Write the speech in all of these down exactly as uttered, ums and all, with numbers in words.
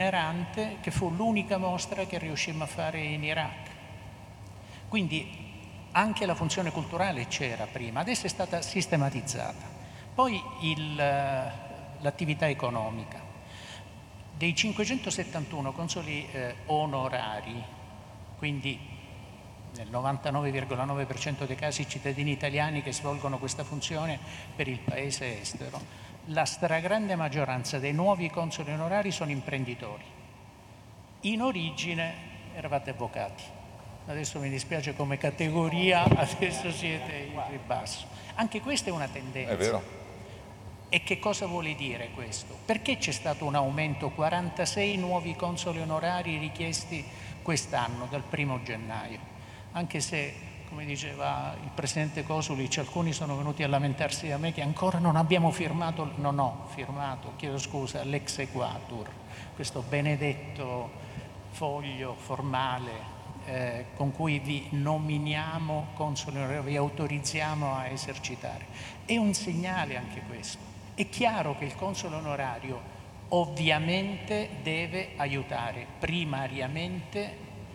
itinerante che fu l'unica mostra che riuscimmo a fare in Iraq. Quindi anche la funzione culturale c'era prima, adesso è stata sistematizzata. Poi il, l'attività economica. Dei cinquecentosettantuno consoli eh, onorari, quindi nel novantanove virgola nove per cento dei casi cittadini italiani che svolgono questa funzione per il paese estero, la stragrande maggioranza dei nuovi consoli onorari sono imprenditori. In origine eravate avvocati, adesso mi dispiace come categoria, adesso siete in ribasso. Anche questa è una tendenza. È vero. E che cosa vuole dire questo? Perché c'è stato un aumento, quarantasei nuovi consoli onorari richiesti quest'anno, dal primo gennaio? Anche se, come diceva il Presidente Kosulic, alcuni sono venuti a lamentarsi da me che ancora non abbiamo firmato, non ho firmato, chiedo scusa, l'exequatur, questo benedetto foglio formale eh, con cui vi nominiamo consoli onorari, vi autorizziamo a esercitare. È un segnale anche questo. È chiaro che il console onorario ovviamente deve aiutare primariamente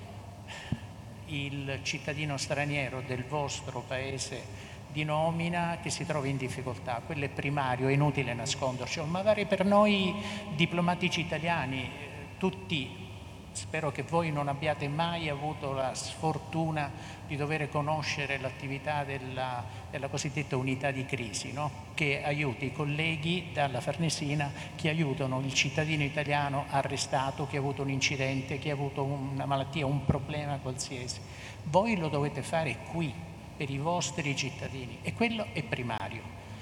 il cittadino straniero del vostro paese di nomina che si trova in difficoltà. Quello è primario, è inutile nasconderci. Magari per noi diplomatici italiani, tutti, spero che voi non abbiate mai avuto la sfortuna di dover conoscere l'attività della, della cosiddetta unità di crisi, no? Che aiuti i colleghi dalla Farnesina che aiutano il cittadino italiano arrestato, che ha avuto un incidente, che ha avuto una malattia, un problema qualsiasi. Voi lo dovete fare qui, per i vostri cittadini, e quello è primario.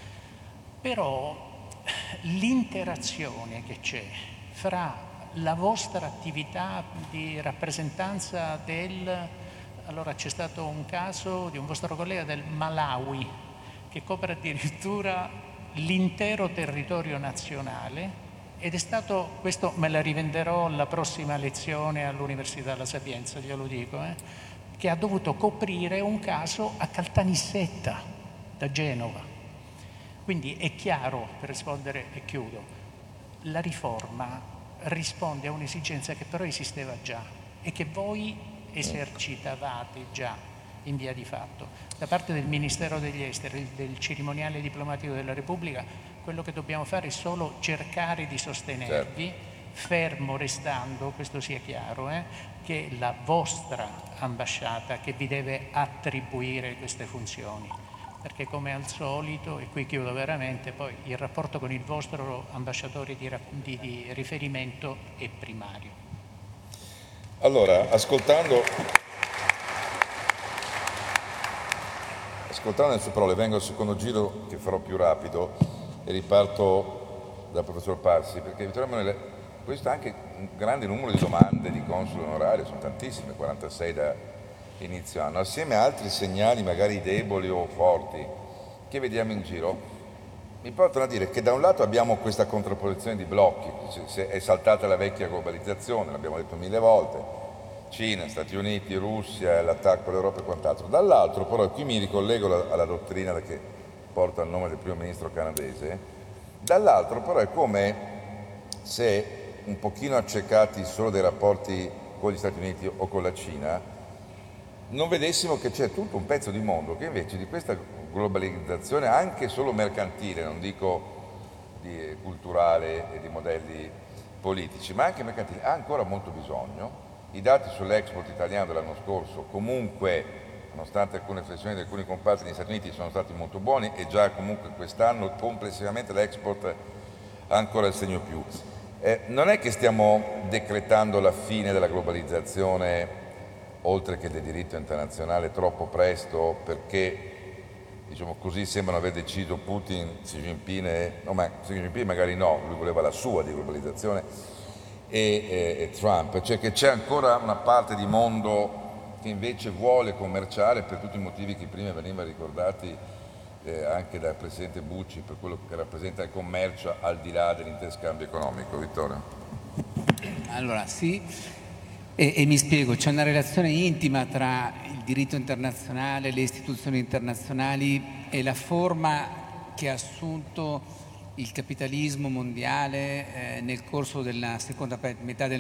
Però l'interazione che c'è fra la vostra attività di rappresentanza del... Allora c'è stato un caso di un vostro collega del Malawi che copre addirittura l'intero territorio nazionale ed è stato, questo me la rivenderò alla prossima lezione all'Università La Sapienza, glielo dico, eh, che ha dovuto coprire un caso a Caltanissetta, da Genova. Quindi è chiaro, per rispondere e chiudo, la riforma risponde a un'esigenza che però esisteva già e che voi esercitavate già in via di fatto. Da parte del Ministero degli Esteri, del Cerimoniale Diplomatico della Repubblica, quello che dobbiamo fare è solo cercare di sostenervi, certo, fermo restando, questo sia chiaro, eh, che è la vostra ambasciata che vi deve attribuire queste funzioni. Perché come al solito, e qui chiudo veramente, poi il rapporto con il vostro ambasciatore di, di, di riferimento è primario. Allora, ascoltando, ascoltando le sue parole, vengo al secondo giro che farò più rapido e riparto dal professor Parsi, perché troviamo nelle, questo è anche un grande numero di domande di consoli onorari, sono tantissime, quarantasei da inizio anno, assieme a altri segnali magari deboli o forti che vediamo in giro, mi portano a dire che da un lato abbiamo questa contrapposizione di blocchi, è saltata la vecchia globalizzazione, l'abbiamo detto mille volte, Cina, Stati Uniti, Russia, l'attacco all'Europa e quant'altro. Dall'altro però, e qui mi ricollego alla, alla dottrina che porta il nome del primo ministro canadese, dall'altro però è come se, un pochino accecati solo dai rapporti con gli Stati Uniti o con la Cina, non vedessimo che c'è tutto un pezzo di mondo che invece di questa globalizzazione, anche solo mercantile, non dico di, culturale e di modelli politici, ma anche mercantile, ha ancora molto bisogno. I dati sull'export italiano dell'anno scorso comunque, nonostante alcune flessioni di alcuni comparti negli Stati Uniti, sono stati molto buoni e già comunque quest'anno complessivamente l'export ha ancora il segno più. Eh, non è che stiamo decretando la fine della globalizzazione oltre che del diritto internazionale troppo presto, perché diciamo così sembrano aver deciso Putin, Xi Jinping, e, no, ma Xi Jinping magari no, lui voleva la sua di globalizzazione, e, e, e Trump, cioè che c'è ancora una parte di mondo che invece vuole commerciare per tutti i motivi che prima venivano ricordati eh, anche dal Presidente Bucci, per quello che rappresenta il commercio al di là dell'interscambio economico. Vittorio. Allora sì, e, e mi spiego, c'è una relazione intima tra il diritto internazionale, le istituzioni internazionali e la forma che ha assunto il capitalismo mondiale eh, nel corso della seconda metà del